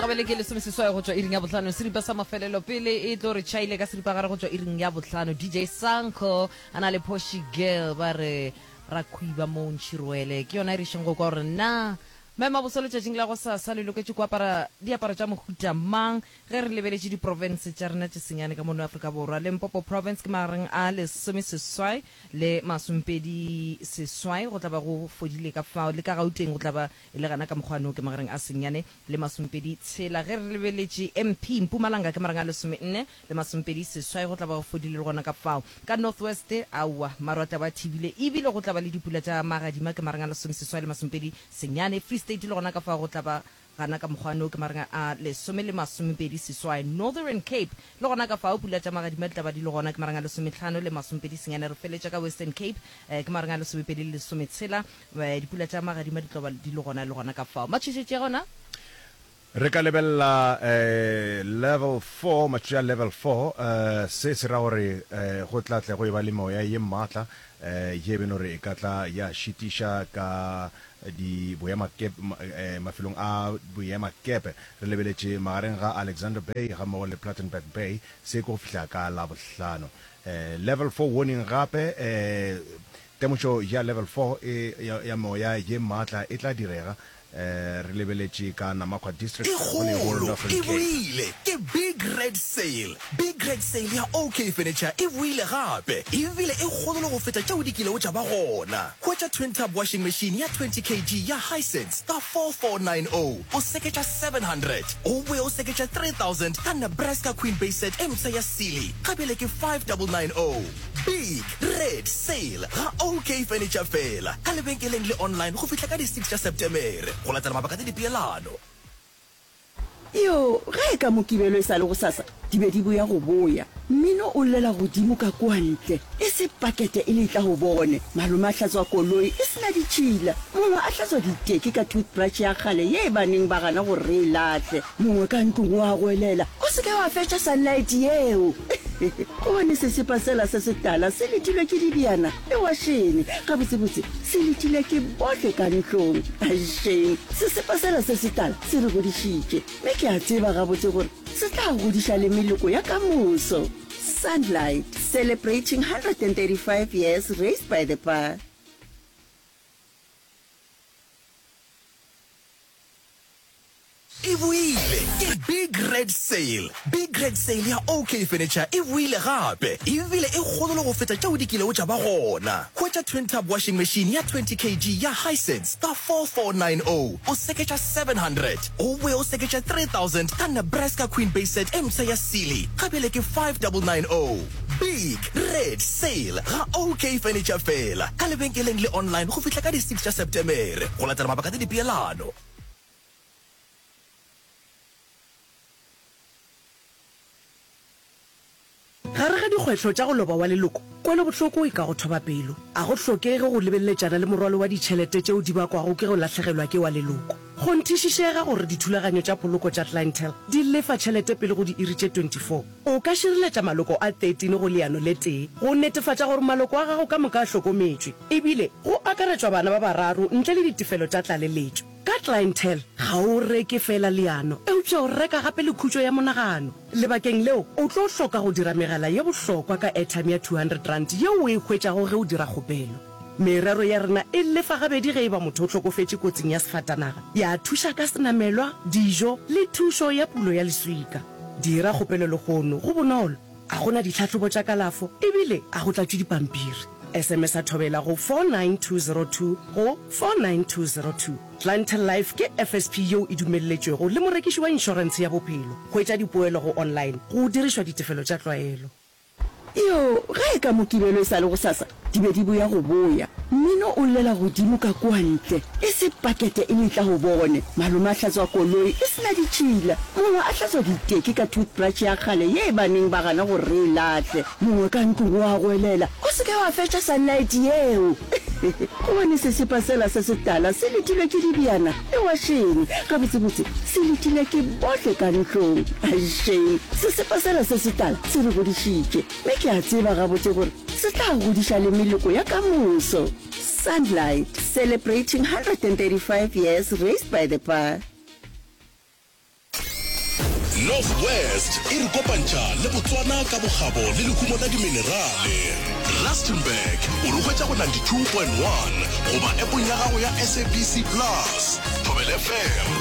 gabele ke le someseswa go tswa iring ya botlhano seripa sa mafelelo pele e tlo re chaile ka seripa gare go tswa iring ya botlhano DJ Sanko ana le Poshi Girl ba re ra khuiba mo ntshirwele ke yona re shengo kwa re na mema bosolo tšatšing la go sa le loketse go apara diaparo tša mohuta mang ge re lebeletše di-province tša rena tše senyane ka mono Afrika Borwa Limpopo province ke magareng a lesomeseswai le masompedi seswai go tla ba go fodile ka fao le ka Gauteng go tla ba e le gana ka mokgwano ke magareng a senyane le masompedi tshela ge re lebeletše MP Mpumalanga ke magareng a lesomenne le masompedi seswai go tla ba go fodile le gona ka fao ka Northwest aua marota ba thibile ebile go tla ba le dipula tša magadima ke magareng a lesomeseswai le masompedi senyane State le gona ka fa go tla ba gana ka mokgwano ke marenga a lesome le masomepedi seswai Northern Cape le gona ka fa o pula tša magadima tla ba di le gona ke marenga a lesometlhano le masomepedi senyane re feletša ka Western Cape ke marenga a lesomepedi le lesometshela dipula tša magadima di tla ba di le gona ka fa matšhetše ya gona re ka lebella level 4 matšea level 4 se se ra gore go tlatle go eba le moya ye maatla ye beno re ka tla ya shitiša ka di mafelong a boema kepe re lebeletše magareng ga Alexander Bay ga mmogo le Plattenberg Bay se go fihla ka la bohlano level 4 warning gape temošo ya level 4 ya moya ye maatla e tla direga re lebeletše ka Namakwa district e buile ke big red sale ya OK Furniture e buile gape e bile e kgodolo go feta tšeo dikilego tša ba gona hwetša twin tub washing machine ya 20 kg ya Hisense ka 4490 o seketša 700 o boe o seketša 3000 ka Nebraska Queen Base set e msa ya Sealy gabele ke 5990 big red sale ga OK Furniture fela ka lebenkeleng le online go fihla ka di 6 tša September go latela mabaka tse dipeelano yo ge ka mokibelo e sa le go sasa di be di boya go boya mmino o llela godimo ka kwantle e se pakete e letla go bone malome a hlatswa koloi e sena ditšhila mongwe a hlatswa diteki ka toothbrush ya kgale ye baneng ba gana gore re e latle mongwe ka ntlong wa goelela o se ke wa fetša sunlight yeo go bone sesepa sela se setala se letilwe ke dibiana le washene ka botsebotse se letilwe ke bohle ka ntlong asheng sesepa sela se setala se re godišitše mme ke a tseba gabotse gore se tla godiša le meloko ya kamoso Sunlight, celebrating 135 years raised by the bar. e buile ke big red sale ya OK Furniture e buile gape e bile e kgodolo go feta tšeo dikilego tša ba gona hwetša twin tub washing machine ya 20 kg ya Hisense ka 4490 o seketša 700 o boe o seketša 3000 ka Nebraska Queen Base set e msa ya Sealy gabele ke 5990 big red sale ga OK Furniture fela ka lebenkeleng le online go fihla ka di 6 tša September go latela mabaka tse dipeelano gare ga dikgwetlho tša go loba wa leloko kwele bohloko e ka go thoba pelo a go hlokege go lebelletšana le morwalo wa ditšhelete tšeo di bakwago ke go latlhegelwa ke wa leloko go nthišišega gore dithulaganyo tša poloko tša clientele di lefa tšhelete pele go di iri tše 24 o ka šireletša maloko a 13 go leano le tee go netefatša gore maloko a gago ka moka a hlokometšwe ebile go akaretšwa bana ba bararo ntle le ditefelo tša tlaleletšo ka clientele ga o reke fela leano eupša o reka gape le khutšo ya monagano lebakeng leo o tlo hloka go dira megala ye bohlokwa ka airtime ya 200 rand yeo o e hwetšago ge o dira kgopelo merero ya rena e lefa gabedi ge e ba motho o hlokofetše kotsing ya sefatanaga ya thuša ka senamelwa dijo le thušo ya pulo ya leswika dira kgopelo legono go bonolo a gona ditlhatlhobo tša kalafo ebile a go tlatšwe dipampiri SMS a thobela go 49202 go 49202 Clientele Life ke FSP yo e dumelletšwego le morekiši wa inšorense ya bophelo go etša dipoelo go online go dirišwa ditefelo tša tlwaelo yo ge ka mokibelo e sa le go sasa di be di boya go boya mmino o llela godimo ka kwantle e se pakete e letla go bone malome a hlatswa koloi e sena ditšhila mongwe a hlatswa diteki ka toothbrush ya kgale ye baneng ba gana gore re e latle mongwe ka ntlong wa goelela o se ke wa fetša sunlight yeo go bone sesepa sela se setala se letilwe ke dibiana le washene ka botsebotse se letilwe ke bohle ka ntlong asheng sesepa sela se setala se re godišitše mme ke a tseba gabotse gore se tla godiša le meloko ya kamoso Sunlight, celebrating 135 years raised by the bar. Northwest e re kopantša le Botswana ka bokgabo le lehumo la diminerale. Rustenburg o re hwetša go 92.1 goba appong ya gago ya SABC Plus. Thobela FM